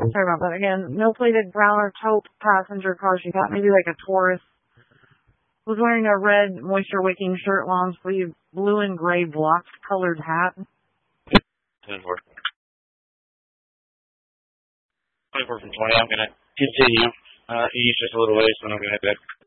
Sorry about that again. No plated brown or taupe passenger car. She thought maybe like a Taurus. Was wearing a red moisture wicking shirt, long sleeve, blue and gray blocked colored hat. 24 from 20. I'm going to continue east just a little ways, so I'm going to head back.